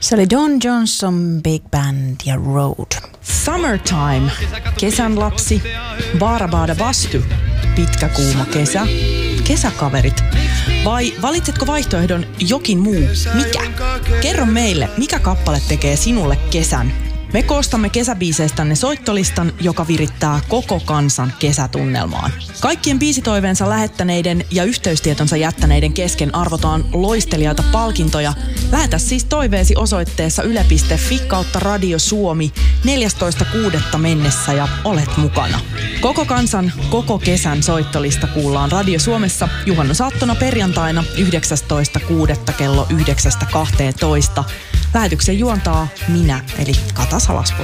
Se oli Don Johnson Big Band ja Road. Summertime, kesän lapsi, Baarabada Bastu, pitkä kuuma kesä, kesäkaverit. Vai valitsetko vaihtoehdon jokin muu? Mikä? Kerro meille, mikä kappale tekee sinulle kesän? Me koostamme kesäbiiseistänne soittolistan, joka virittää koko kansan kesätunnelmaan. Kaikkien biisitoiveensa lähettäneiden ja yhteystietonsa jättäneiden kesken arvotaan loistelijaita palkintoja. Lähetä siis toiveesi osoitteessa yle.fi/Radio Suomi 14.6. mennessä ja olet mukana. Koko kansan, koko kesän soittolista kuullaan Radio Suomessa juhannusaattona perjantaina 19.6. kello 9.12. Lähetyksen juontaa minä, eli Kata Salaspuro.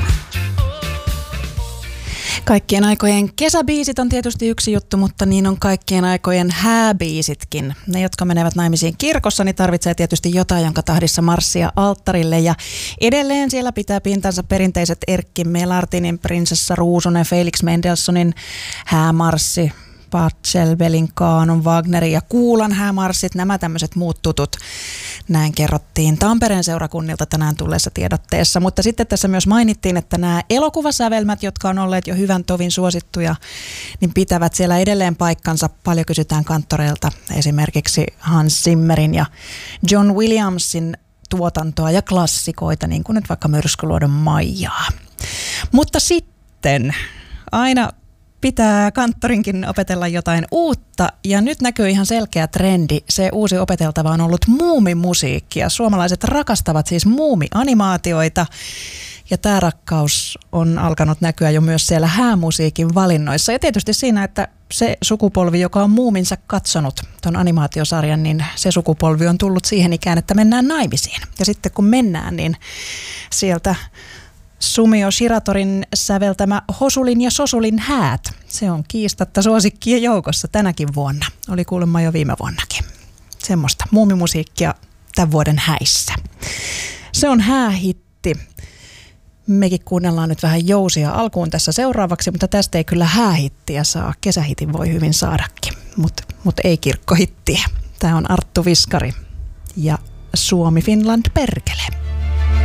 Kaikkien aikojen kesäbiisit on tietysti yksi juttu, mutta niin on kaikkien aikojen hääbiisitkin. Ne, jotka menevät naimisiin kirkossa, niin tarvitsee tietysti jotain, jonka tahdissa marssia alttarille. Ja edelleen siellä pitää pintansa perinteiset Erkki Melartinin, Prinsessa Ruusunen, Felix Mendelssohnin häämarssi, Pachelbelin, Kaanon, Wagnerin ja Kuulan häämarssit, nämä tämmöiset muut tutut. Näin kerrottiin Tampereen seurakunnilta tänään tulleessa tiedotteessa, mutta sitten tässä myös mainittiin, että nämä elokuvasävelmät, jotka on olleet jo hyvän tovin suosittuja, niin pitävät siellä edelleen paikkansa. Paljon kysytään kanttoreilta esimerkiksi Hans Zimmerin ja John Williamsin tuotantoa ja klassikoita, niin kuin nyt vaikka Myrskyluodon Maijaa. Mutta sitten aina pitää kanttorinkin opetella jotain uutta ja nyt näkyy ihan selkeä trendi. Se uusi opeteltava on ollut muumimusiikkia. Suomalaiset rakastavat siis muumianimaatioita ja tämä rakkaus on alkanut näkyä jo myös siellä häämusiikin valinnoissa. Ja tietysti siinä, että se sukupolvi, joka on Muuminsa katsonut ton animaatiosarjan, niin se sukupolvi on tullut siihen ikään, että mennään naimisiin. Ja sitten kun mennään, niin sieltä Sumio Shiratorin säveltämä Hosulin ja Sosulin häät. Se on kiistatta suosikkien joukossa tänäkin vuonna. Oli kuulemma jo viime vuonnakin. Semmoista muumimusiikkia tämän vuoden häissä. Se on häähitti. Mekin kuunnellaan nyt vähän jousia alkuun tässä seuraavaksi, mutta tästä ei kyllä häähittiä saa. Kesähitin voi hyvin saadakin, mutta ei kirkkohittiä. Tämä on Arttu Viskari ja Suomi Finland perkele.